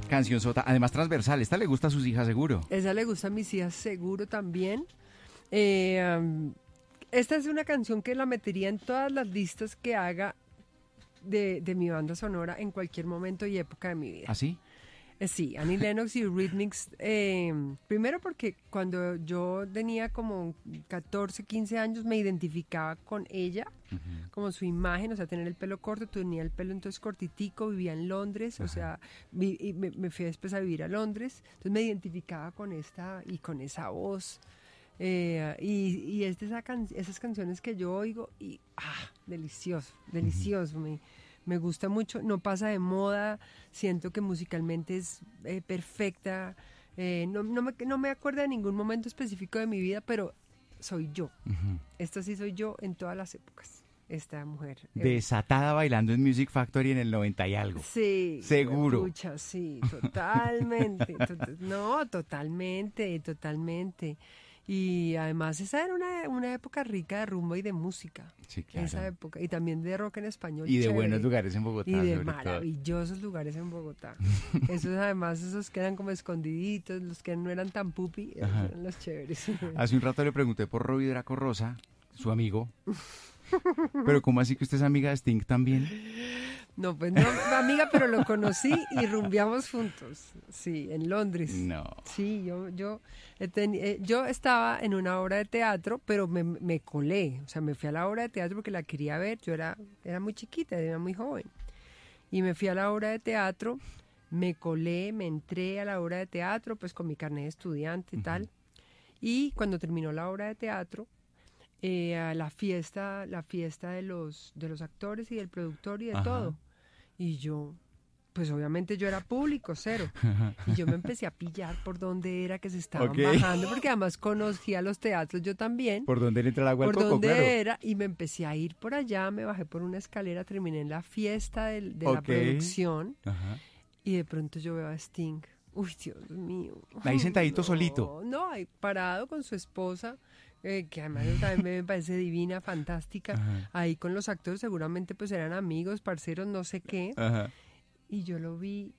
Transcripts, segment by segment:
Canción sota, además transversal. Esta le gusta a sus hijas seguro. Esa le gusta a mis hijas seguro también. Esta es una canción que la metería en todas las listas que haga de mi banda sonora en cualquier momento y época de mi vida. ¿Ah, sí? Sí, Annie Lennox y Eurythmics, primero porque cuando yo tenía como 14, 15 años me identificaba con ella, como su imagen, o sea, tener el pelo corto, tenía el pelo entonces cortitico, vivía en Londres, o sea, y me fui después a vivir a Londres, entonces me identificaba con esta y con esa voz. Y es de esas canciones que yo oigo y delicioso, delicioso, me gusta mucho, no pasa de moda, siento que musicalmente es perfecta, no me acuerdo de ningún momento específico de mi vida, pero soy yo, esta sí soy yo en todas las épocas, esta mujer. Desatada bailando en Music Factory en el 90 y algo. Sí. Seguro. Escucha, sí, totalmente, totalmente. Y además esa era una época rica de rumba y de música. Sí, claro. Esa época. Y también de rock en español. Y de chévere. Buenos lugares en Bogotá. Y de sobre maravillosos lugares en Bogotá. Esos que eran como escondiditos, los que no eran tan pupi, eran los chéveres. Hace un rato le pregunté por Robbie Draco Rosa, su amigo. Pero ¿cómo así que usted es amiga de Sting también? No, pues no, amiga, pero lo conocí y rumbeamos juntos, sí, en Londres. No. Sí, yo estaba en una obra de teatro, pero me colé, o sea, me fui a la obra de teatro porque la quería ver, yo era muy chiquita, era muy joven, y me fui a la obra de teatro, me colé, me entré a la obra de teatro, pues con mi carnet de estudiante y tal, y cuando terminó la obra de teatro, a la fiesta de los actores y del productor y de todo. Y yo, pues obviamente yo era público, cero. Y yo me empecé a pillar por dónde era que se estaban bajando, porque además conocía los teatros yo también. ¿Por dónde le entra el agua al coco? Por dónde claro. era, y me empecé a ir por allá, me bajé por una escalera, terminé en la fiesta de la producción. Y de pronto yo veo a Sting. Uy, Dios mío. Ahí sentadito solito. No, ahí parado con su esposa. Que además también me parece divina, fantástica, ahí con los actores seguramente pues eran amigos, parceros, no sé qué, y yo lo vi,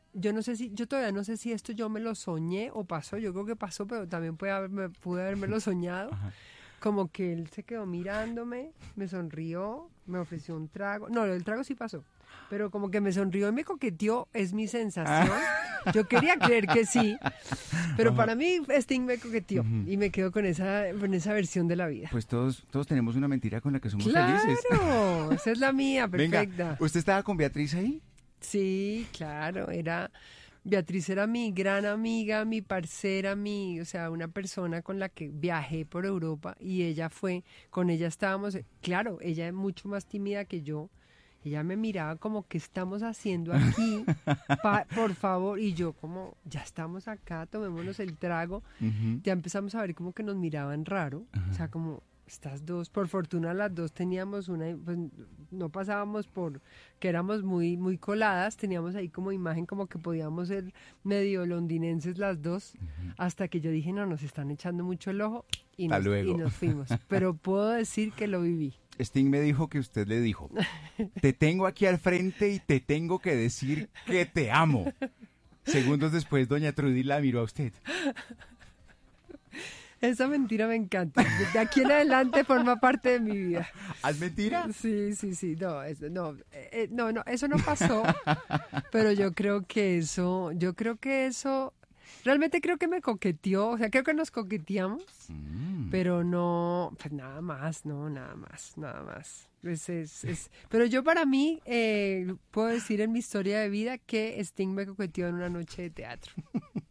yo todavía no sé si esto yo me lo soñé o pasó, yo creo que pasó, pero también pude haberme lo soñado, como que él se quedó mirándome, me sonrió, me ofreció un trago, no, el trago sí pasó, pero como que me sonrió y me coqueteó, es mi sensación. Yo quería creer que sí, pero para mí Sting me coqueteó y me quedo con esa versión de la vida. Pues todos tenemos una mentira con la que somos felices. Claro, esa es la mía, perfecta. Venga, ¿usted estaba con Beatriz ahí? Sí, claro, Beatriz era mi gran amiga, mi parcera, o sea, una persona con la que viajé por Europa y con ella estábamos, claro, ella es mucho más tímida que yo. Ella me miraba como, ¿qué estamos haciendo aquí? Por favor. Y yo como, ya estamos acá, tomémonos el trago. Ya empezamos a ver como que nos miraban raro. O sea, como estas dos, por fortuna las dos teníamos pues no pasábamos por que éramos muy, muy coladas. Teníamos ahí como imagen como que podíamos ser medio londinenses las dos. Hasta que yo dije, no, nos están echando mucho el ojo y nos fuimos. Pero puedo decir que lo viví. Sting me dijo que usted le dijo, te tengo aquí al frente y te tengo que decir que te amo. Segundos después, doña Trudy la miró a usted. Esa mentira me encanta. De aquí en adelante forma parte de mi vida. ¿Es mentira? Sí. No, eso no pasó. Pero yo creo que eso, realmente creo que me coqueteó, o sea, creo que nos coqueteamos, pero no, pues nada más. Pero yo para mí, puedo decir en mi historia de vida que Sting me coqueteó en una noche de teatro.